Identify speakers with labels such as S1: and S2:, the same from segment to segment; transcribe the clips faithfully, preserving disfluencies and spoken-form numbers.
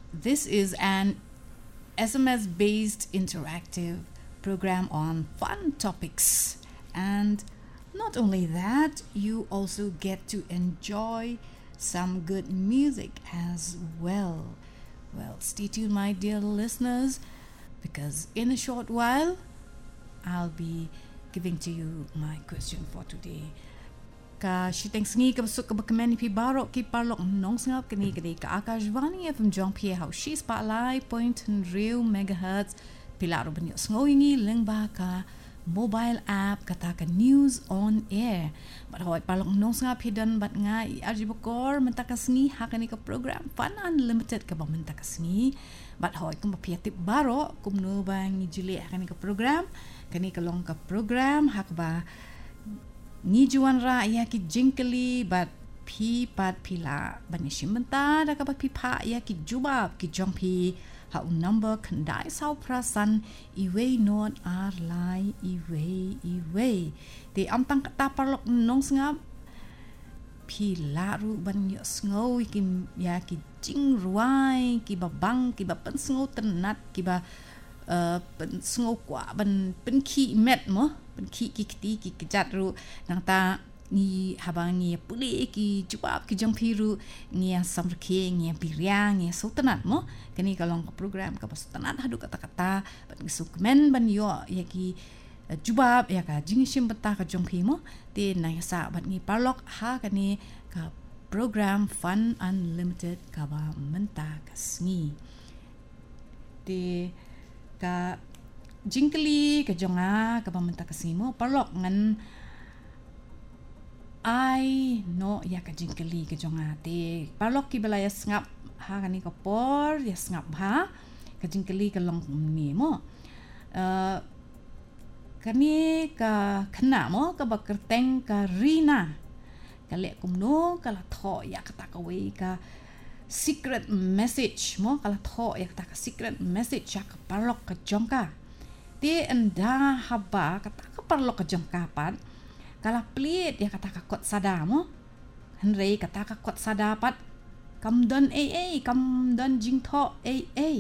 S1: This is an S M S-based interactive program on fun topics. And not only that, you also get to enjoy some good music as well. Well, stay tuned, my dear listeners, because in a short while, I'll be giving to you my question for today. Ka shiteng sngi ka besuk ka bakmeni pi barok ki parlok nong sngap kini kini ka Akashvani F M jong pie how she spotlight point and real megahertz pilaro banyo sngoingi lengba ka mobile app kata ka news on air. But hoy parlok nong sngap hidan bat nga i arjibokor mentaka sngi hakani ka program fun unlimited ka ba mentaka sngi. But hoy kum pia tip baro kum no bang jili hakani ka program kani ka long ka program hak ba ni juan ra ya ki jinkali bat pi pat pila bani shimanta da ka bat pi pa ya ki jubab ki jongpi ha un number kandai sau prasan iwe not ar lai iwe iwe te amtang kata parlok nong sngap pi laru ban yo sngo ki ya ki jing ruai ki babang ki ba pen sngo tenat ki ba uh, pen sngo kwa ban pen ki met mo ki ki ki ki jat ru nang ta ni habang ni puli ki jubab ki jong piru ni samrke ni piriang ni sultanat mo kani kalong program ka sultanat hadu kata-kata ban sukmen ban yo ya ki jubab ya ka jingshim bata ka jong pi mo te na sa ban ni parlok ha kani ka program fun unlimited ka ba menta ka sngi te ka jingkali ka jonga ka pamenta kasimo parlok ngan ai no ya ka jingkali ka jonga te parlok ki balaya ngap ha kani ka por ya ngap ha ka jingkali ka long ni mo uh, kani ka khna mo ka bakerteng ka rina ka le kumno ka la tho ya ka ta ka we ka secret message mo ka la tho ya ka ta ka secret message ya ka parlok ka jonga ti anda haba kata ka parlo ka jong kapan kala plit ya kata ka kot sada mo henrei kata ka kot sada pat kam don a a kam don jing tho a a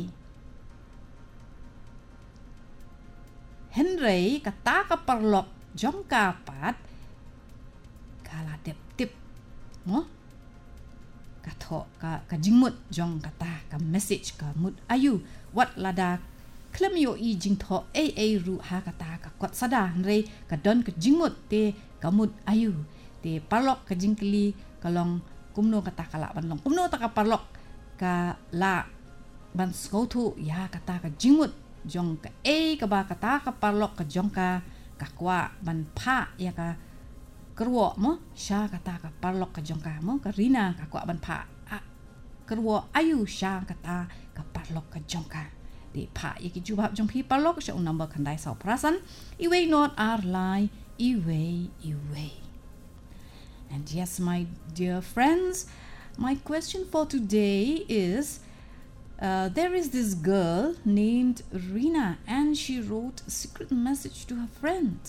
S1: henrei kata ka parlo jong kapat kala tip tip mo ka tho ka ka jingmut jong kata ka message ka mut ayu wat lada klem yo i jing tho a a ru ha kata ka kot sada re ka don ka jingmut te kamut ayu te parlok ka jingkli kalong kumno kata kala ban long kumno ta ka parlok ka la ban skothu ya kata ka jingmut jong ka a ka ba kata ka parlok ka jong ka ka kwa ban pha ya ka kerwo mo sha kata ka parlok ka jong ka mo ka rina ka kwa ban pha kerwo ayu sha kata ka parlok ka jong ka di pa yaki jubab jong pi parlok sha un number kandai sau prasan iwe not ar lai iwe iwe. And yes, my dear friends, my question for today is uh, there is this girl named Rina and she wrote a secret message to her friend,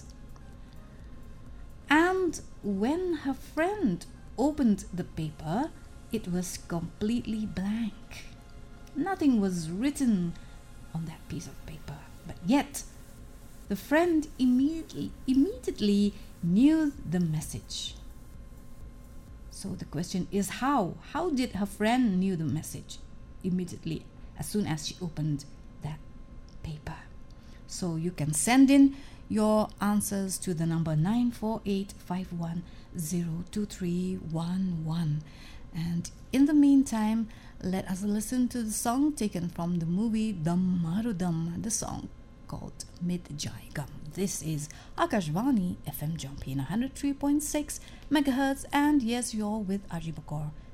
S1: and when her friend opened the paper it was completely blank. Nothing was written on that piece of paper, but yet the friend immediately immediately knew the message. So the question is how how did her friend knew the message immediately as soon as she opened that paper? So you can send in your answers to the number nine four eight five one zero two three one one. And in the meantime, let us listen to the song taken from the movie Dam Marudam, the song called Mid Jai Gam. This is Akashvani F M Jumping one hundred three point six megahertz, and yes, you're with Ajibakor